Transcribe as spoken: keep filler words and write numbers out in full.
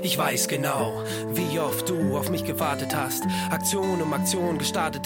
Ich weiß genau, wie oft du auf mich gewartet hast, Aktion um Aktion gestartet